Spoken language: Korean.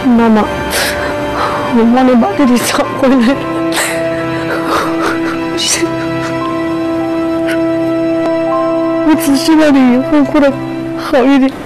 妈妈，我帮你把弟弟找回来。我只希望你以后过得好一点。